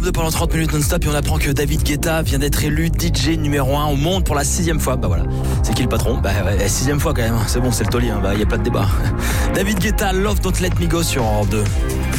2 pendant 30 minutes non-stop et on apprend que David Guetta vient d'être élu DJ numéro 1 au monde pour la 6e fois. Bah voilà, c'est qui le patron? Bah ouais, 6e fois quand même, c'est bon, c'est le taulier, bah y a pas de débat. David Guetta, Love Don't Let Me Go sur Europe 2.